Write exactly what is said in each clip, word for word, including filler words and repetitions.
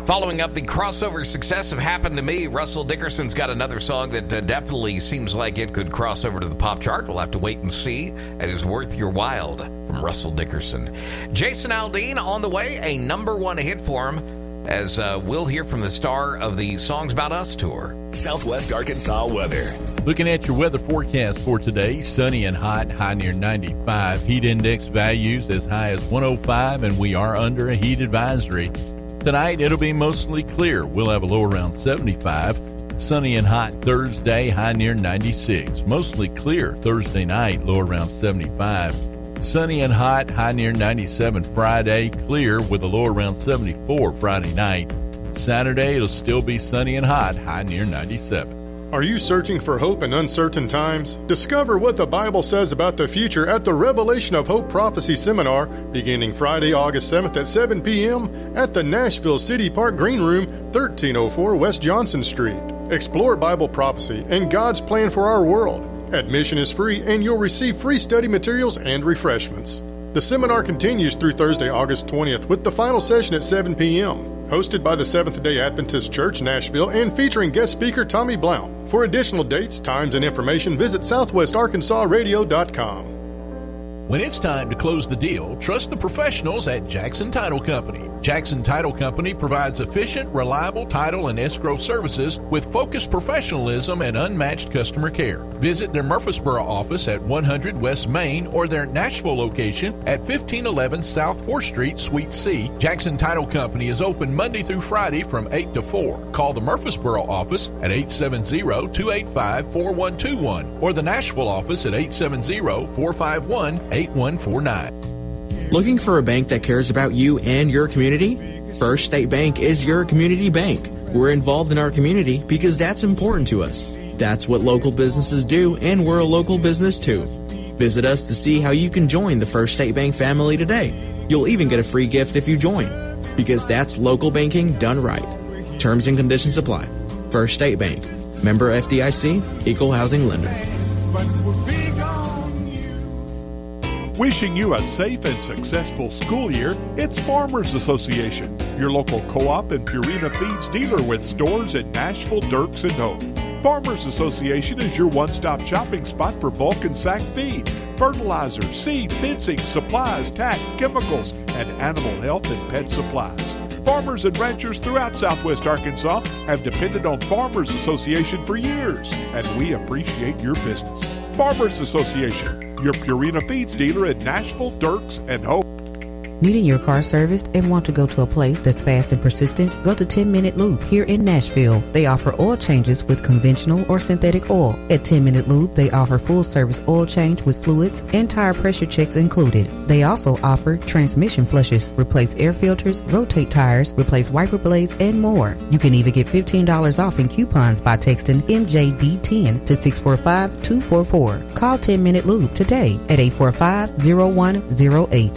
Following up the crossover success of Happened to Me, Russell Dickerson's got another song that uh, definitely seems like it could cross over to the pop chart. We'll have to wait and see. It is Worth Your While from Russell Dickerson. Jason Aldean on the way, a number one hit for him, as uh, we'll hear from the star of the Songs About Us tour. Southwest Arkansas weather. Looking at your weather forecast for today, sunny and hot, high near ninety-five. Heat index values as high as one oh five, and we are under a heat advisory. Tonight, it'll be mostly clear. We'll have a low around seventy-five. Sunny and hot Thursday, high near ninety-six. Mostly clear Thursday night, low around seventy-five. Sunny and hot, high near ninety-seven Friday. Clear with a low around seventy-four Friday night. Saturday, it'll still be sunny and hot, high near ninety-seven. Are you searching for hope in uncertain times? Discover what the Bible says about the future at the Revelation of Hope Prophecy Seminar beginning Friday, August seventh at seven p.m. at the Nashville City Park Green Room, thirteen oh four West Johnson Street. Explore Bible prophecy and God's plan for our world. Admission is free and you'll receive free study materials and refreshments. The seminar continues through Thursday, August twentieth with the final session at seven p.m. Hosted by the Seventh-day Adventist Church, Nashville, and featuring guest speaker Tommy Blount. For additional dates, times, and information, visit southwest arkansas radio dot com. When it's time to close the deal, trust the professionals at Jackson Title Company. Jackson Title Company provides efficient, reliable title and escrow services with focused professionalism and unmatched customer care. Visit their Murfreesboro office at one hundred West Main or their Nashville location at fifteen eleven South fourth Street, Suite C. Jackson Title Company is open Monday through Friday from eight to four. Call the Murfreesboro office at eight seven zero, two eight five, four one two one or the Nashville office at eight seven zero, four five one, eight one four nine. Looking for a bank that cares about you and your community? First State Bank is your community bank. We're involved in our community because that's important to us. That's what local businesses do, and we're a local business too. Visit us to see how you can join the First State Bank family today. You'll even get a free gift if you join, because that's local banking done right. Terms and conditions apply. First State Bank. Member F D I C, Equal Housing Lender. Wishing you a safe and successful school year, it's Farmers Association, your local co-op and Purina Feeds dealer with stores in Nashville, Dirks, and Hope. Farmers Association is your one-stop shopping spot for bulk and sack feed, fertilizer, seed, fencing, supplies, tack, chemicals, and animal health and pet supplies. Farmers and ranchers throughout Southwest Arkansas have depended on Farmers Association for years, and we appreciate your business. Farmers Association, your Purina Feeds dealer in Nashville, Dirks, and Hope. Needing your car serviced and want to go to a place that's fast and persistent? Go to ten minute Lube here in Nashville. They offer oil changes with conventional or synthetic oil. At ten minute Lube, they offer full service oil change with fluids and tire pressure checks included. They also offer transmission flushes, replace air filters, rotate tires, replace wiper blades, and more. You can even get fifteen dollars off in coupons by texting M J D ten to six four five, two four four. Call ten minute Lube today at eight four five, zero one zero eight.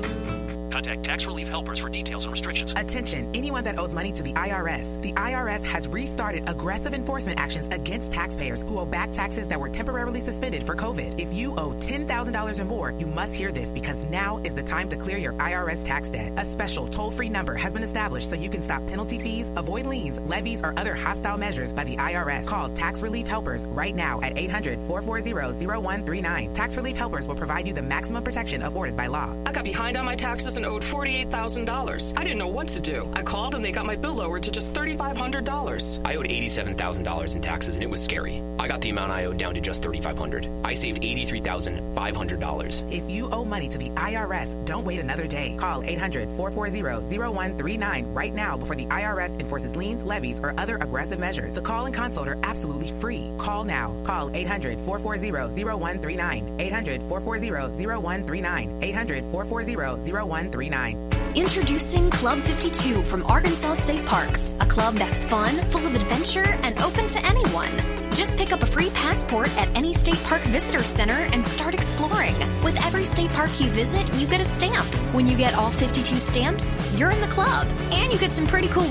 Contact Tax Relief Helpers for details and restrictions. Attention, anyone that owes money to the I R S. The I R S has restarted aggressive enforcement actions against taxpayers who owe back taxes that were temporarily suspended for COVID. If you owe ten thousand dollars or more, you must hear this because now is the time to clear your I R S tax debt. A special toll-free number has been established so you can stop penalty fees, avoid liens, levies, or other hostile measures by the I R S. Call Tax Relief Helpers right now at eight hundred, four four zero, zero one three nine. Tax Relief Helpers will provide you the maximum protection afforded by law. I got behind on my taxes and owed forty-eight thousand dollars. I didn't know what to do. I called and they got my bill lowered to just three thousand five hundred dollars. I owed eighty-seven thousand dollars in taxes and it was scary. I got the amount I owed down to just three thousand five hundred dollars. I saved eighty-three thousand five hundred dollars. If you owe money to the I R S, don't wait another day. Call eight hundred, four four zero, zero one three nine right now before the I R S enforces liens, levies, or other aggressive measures. The call and consult are absolutely free. Call now. Call eight hundred, four four zero, zero one three nine. eight hundred, four four zero, zero one three nine. eight hundred, four four zero, zero one three nine. Introducing Club fifty-two from Arkansas State Parks, a club that's fun, full of adventure, and open to anyone. Just pick up a free passport at any state park visitor center and start exploring. With every state park you visit, you get a stamp. When you get all fifty-two stamps, you're in the club. And you get some pretty cool